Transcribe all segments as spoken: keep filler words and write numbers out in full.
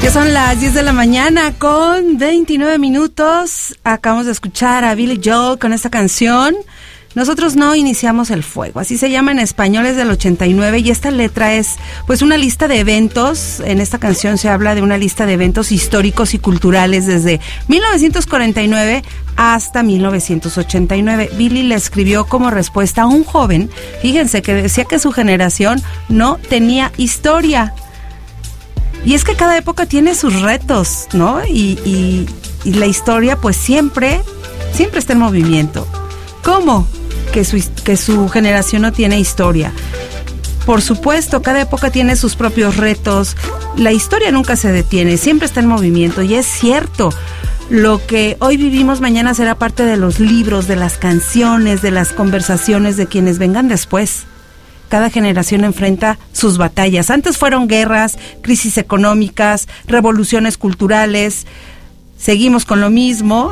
Ya son las diez de la mañana con veintinueve minutos. Acabamos de escuchar a Billy Joel con esta canción. Nosotros no iniciamos el fuego, así se llama en español, es del ochenta y nueve, y esta letra es pues una lista de eventos. En esta canción se habla de una lista de eventos históricos y culturales desde mil novecientos cuarenta y nueve hasta mil novecientos ochenta y nueve. Billy la escribió como respuesta a un joven, fíjense, que decía que su generación no tenía historia. Y es que cada época tiene sus retos, ¿no? Y, y, y la historia pues siempre, siempre está en movimiento. ¿Cómo que su, que su generación no tiene historia? Por supuesto, cada época tiene sus propios retos. La historia nunca se detiene, siempre está en movimiento. Y es cierto, lo que hoy vivimos mañana será parte de los libros, de las canciones, de las conversaciones de quienes vengan después. Cada generación enfrenta sus batallas. Antes fueron guerras, crisis económicas, revoluciones culturales. Seguimos con lo mismo.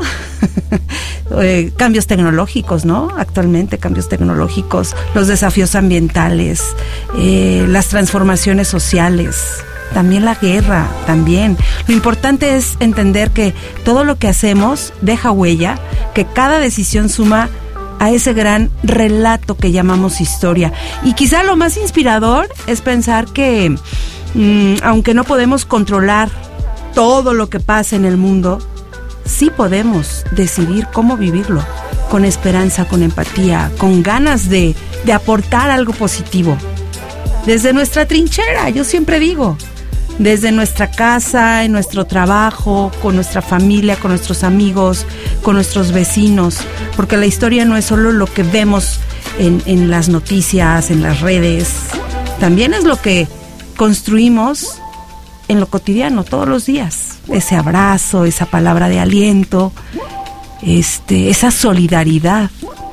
eh, cambios tecnológicos, ¿no? Actualmente cambios tecnológicos, los desafíos ambientales, eh, las transformaciones sociales, también la guerra, también. Lo importante es entender que todo lo que hacemos deja huella, que cada decisión suma a ese gran relato que llamamos historia. Y quizá lo más inspirador es pensar que, mmm, aunque no podemos controlar todo lo que pasa en el mundo, sí podemos decidir cómo vivirlo, con esperanza, con empatía, con ganas de, de aportar algo positivo. Desde nuestra trinchera, yo siempre digo, desde nuestra casa, en nuestro trabajo, con nuestra familia, con nuestros amigos, con nuestros vecinos, porque la historia no es solo lo que vemos en, en las noticias, en las redes, también es lo que construimos en lo cotidiano, todos los días. Ese abrazo, esa palabra de aliento, este, esa solidaridad.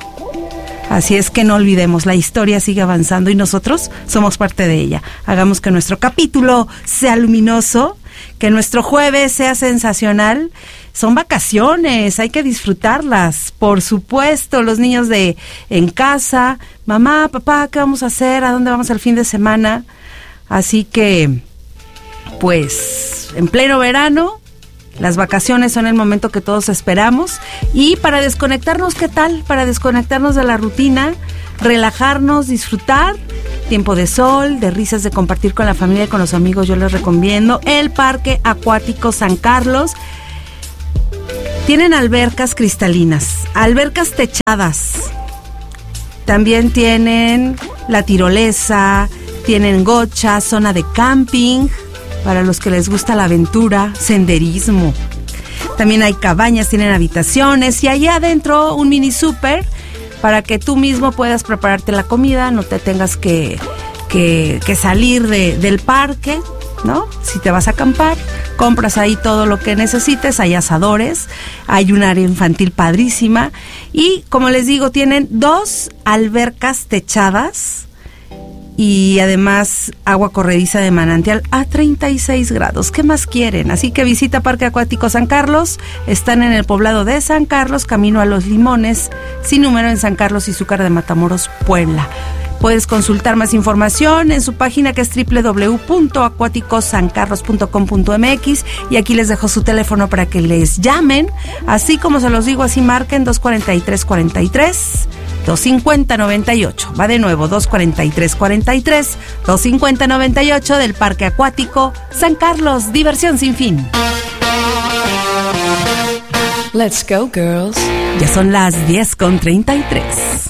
Así es que no olvidemos, la historia sigue avanzando y nosotros somos parte de ella. Hagamos que nuestro capítulo sea luminoso, que nuestro jueves sea sensacional. Son vacaciones, hay que disfrutarlas. Por supuesto, los niños de en casa, mamá, papá, ¿qué vamos a hacer? ¿A dónde vamos el fin de semana? Así que, pues, en pleno verano, las vacaciones son el momento que todos esperamos. Y para desconectarnos, ¿qué tal? Para desconectarnos de la rutina, relajarnos, disfrutar, tiempo de sol, de risas, de compartir con la familia y con los amigos, yo les recomiendo el Parque Acuático San Carlos. Tienen albercas cristalinas, albercas techadas, también tienen la tirolesa, tienen gocha, zona de camping, para los que les gusta la aventura, senderismo. También hay cabañas, tienen habitaciones y allá adentro un mini súper para que tú mismo puedas prepararte la comida, no te tengas que, que, que salir de, del parque, ¿no? Si te vas a acampar, compras ahí todo lo que necesites, hay asadores, hay un área infantil padrísima y, como les digo, tienen dos albercas techadas y además agua corrediza de manantial a treinta y seis grados. ¿Qué más quieren? Así que visita Parque Acuático San Carlos. Están en el poblado de San Carlos, camino a Los Limones, sin número, en San Carlos Izúcar de Matamoros, Puebla. Puedes consultar más información en su página, que es doble u doble u doble u punto acuáticos san carlos punto com punto m x, y aquí les dejo su teléfono para que les llamen, así como se los digo, así marquen dos cuarenta y tres cuarenta y tres, dos cincuenta noventa y ocho. Va de nuevo, dos cuarenta y tres cuarenta y tres, dos cincuenta noventa y ocho, del Parque Acuático San Carlos. Diversión sin fin. Let's go, girls. Ya son las diez con treinta y tres.